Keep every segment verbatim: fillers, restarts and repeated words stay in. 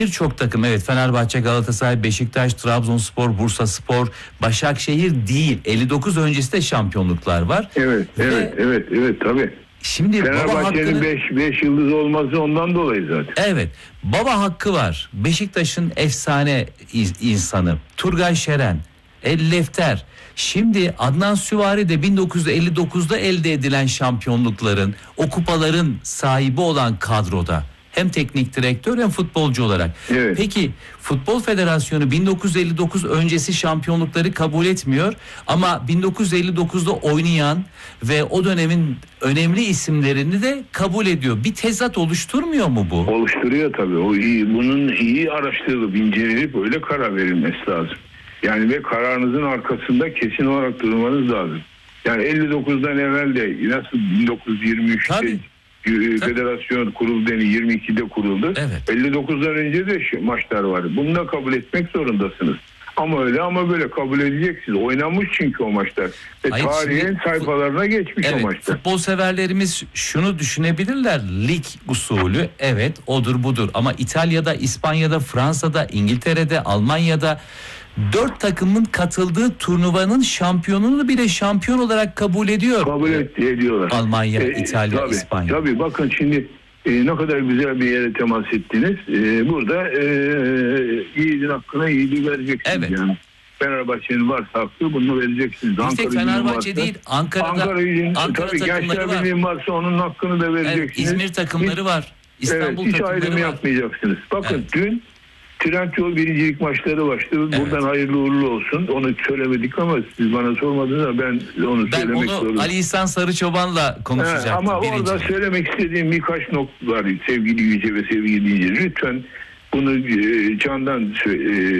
Birçok takım, evet, Fenerbahçe, Galatasaray, Beşiktaş, Trabzonspor, Bursaspor, Başakşehir değil, elli dokuz öncesi de şampiyonluklar var. Evet, Ve evet, evet, evet tabii. şimdi Fenerbahçe'nin beş yıldız olması ondan dolayı zaten. Evet, baba hakkı var. Beşiktaş'ın efsane insanı Turgay Şeren, El Lefter. Şimdi Adnan Süvari de bin dokuz yüz elli dokuzda elde edilen şampiyonlukların, o kupaların sahibi olan kadroda. Hem teknik direktör hem futbolcu olarak. Evet. Peki Futbol Federasyonu bin dokuz yüz elli dokuz öncesi şampiyonlukları kabul etmiyor ama bin dokuz yüz elli dokuzda oynayan ve o dönemin önemli isimlerini de kabul ediyor. Bir tezat oluşturmuyor mu bu? Oluşturuyor tabii. O iyi, bunun iyi araştırılıp incelenip öyle karar verilmesi lazım. Yani ve kararınızın arkasında kesin olarak durmanız lazım. Yani elli dokuzdan evvel de nasıl bin dokuz yüz yirmi üçte Tabii. Federasyon kuruldu, yani yirmi ikide kuruldu. Evet. elli dokuzdan önce de şu maçlar var. Bunu da kabul etmek zorundasınız. Ama öyle ama böyle kabul edeceksiniz. Oynanmış çünkü o maçlar. Ve Hayır, tarihin şimdi, sayfalarına geçmiş evet, o maçlar. Futbol severlerimiz şunu düşünebilirler. Lig usulü, evet, odur budur. Ama İtalya'da, İspanya'da, Fransa'da, İngiltere'de, Almanya'da dört takımın katıldığı turnuvanın şampiyonunu bile şampiyon olarak kabul ediyor. Kabul et, ediyorlar. Almanya, Ee, İtalya, tabii, İspanya. Tabii bakın şimdi e, ne kadar güzel bir yere temas ettiniz. E, burada e, yiğidin hakkına yiğidi vereceksiniz. Evet. Yani. Fenerbahçe'nin varsa hakkı bunu vereceksiniz. Bir tek Fenerbahçe değil, Ankara'da Ankara, Ankara, Ankara tabii takımları Gençler var. Birliği'nin varsa onun hakkını da vereceksiniz. Evet, İzmir takımları hiç, var. İstanbul evet, hiç takımları ayrım var. yapmayacaksınız. Bakın Evet. dün Trendyol birincilik maçları başladı. Evet. Buradan hayırlı uğurlu olsun. Onu söylemedik ama siz bana sormadınız ama ben onu Ben söylemek onu zorundayım. Ali İhsan Sarıçoban'la konuşacaktım. He, ama birinci. orada söylemek istediğim birkaç nokta var sevgili Yüce ve sevgili Yüce. Lütfen bunu e, candan e,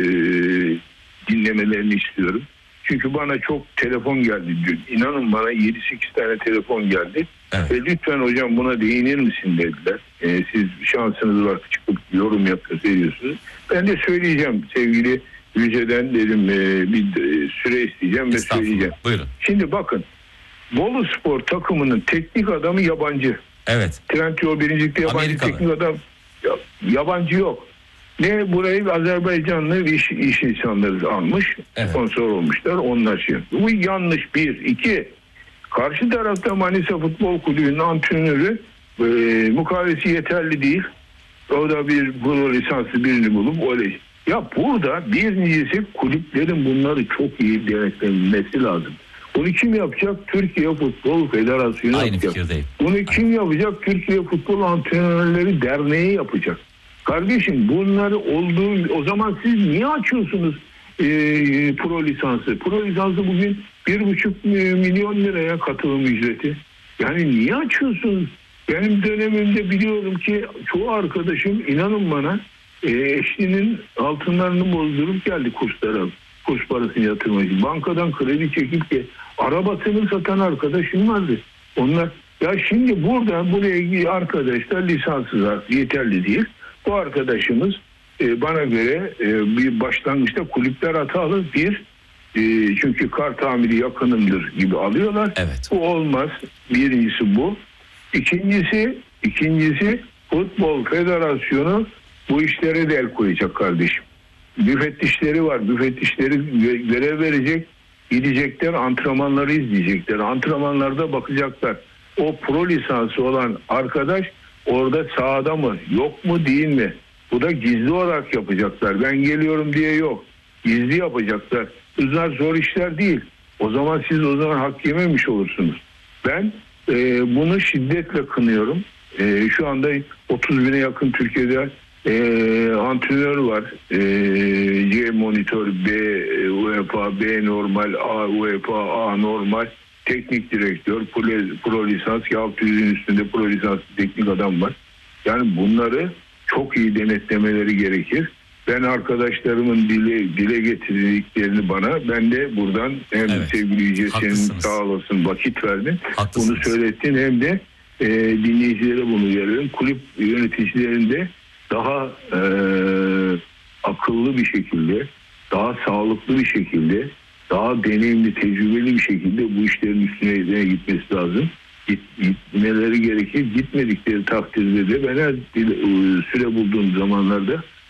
dinlemelerini istiyorum. Çünkü bana çok telefon geldi dün. İnanın bana yedi sekiz tane telefon geldi. Evet. Ve lütfen hocam buna değinir misin dediler. E, siz şansınız var, çıkıp yorum yapıyorsunuz, ediyorsunuz. Ben de söyleyeceğim sevgili Yüce'den dedim e, bir e, süre isteyeceğim ve söyleyeceğim. Buyurun. Şimdi bakın, Bolu Spor takımının teknik adamı yabancı. Evet. Trendyol birincilikte yabancı Amerikalı. teknik adam ya, yabancı yok. Ne burayı Azerbaycanlı iş, iş insanları almış, Evet. sponsor olmuşlar, onlar şey. Bu yanlış bir. iki Karşı tarafta Manisa Futbol Kulübü'nün antrenörü e, mukavesi yeterli değil. O da bir pro lisanslı birini bulup öyle. Ya burada birincisi kulüplerin bunları çok iyi denetlenmesi lazım. Bunu kim yapacak? Türkiye Futbol Federasyonu Aynı yapacak. fikirdeyim. Bunu kim yapacak? Türkiye Futbol Antrenörleri Derneği yapacak. Kardeşim bunları olduğu o zaman siz niye açıyorsunuz e, pro lisansı? Pro lisansı bugün bir buçuk milyon liraya katılım ücreti. Yani niye açıyorsunuz? Benim dönemimde biliyorum ki çoğu arkadaşım inanın bana e, eşliğinin altınlarını bozdurup geldi kurslara. Kurs parasını yatırmak için. Bankadan kredi çekip de arabasını satan arkadaşım vardı. Onlar ya şimdi burada buraya ilgili arkadaşlar lisanssız yeterli değil. Bu arkadaşımız e, bana göre e, bir başlangıçta kulüpler hatalı bir e, çünkü kar tamiri yakınımdır gibi alıyorlar. Evet. Bu olmaz. Birincisi bu. İkincisi ikincisi Futbol Federasyonu bu işlere de el koyacak kardeşim. Müfettişleri var. Müfettişleri görev verecek. Gidecekler, antrenmanları izleyecekler. Antrenmanlarda bakacaklar. O pro lisansı olan arkadaş orada sahada mı, yok mu, değil mi? Bu da gizli olarak yapacaklar. Ben geliyorum diye yok. Gizli yapacaklar. Bunlar zor işler değil. O zaman siz o zaman hak yememiş olursunuz. Ben e, bunu şiddetle kınıyorum. E, şu anda otuz bine yakın Türkiye'de e, antrenör var. E, C monitör, B UEFA, B normal, A UEFA, A normal, teknik direktör, pro, pro lisans, altı yüzün üstünde pro lisans teknik adam var. Yani bunları çok iyi denetlemeleri gerekir. Ben arkadaşlarımın dile, dile getirdiklerini bana, ben de buradan hem evet, sevgili Yüce senin sağ olasın vakit verdin. Bunu söylettin hem de e, dinleyicilere bunu veriyorum. Kulüp yöneticilerinde daha e, akıllı bir şekilde, daha sağlıklı bir şekilde, daha deneyimli, tecrübeli bir şekilde bu işlerin üstüne gitmesi lazım. Git, gitmeleri gerekir. Gitmedikleri takdirde de ben her süre bulduğum zamanlarda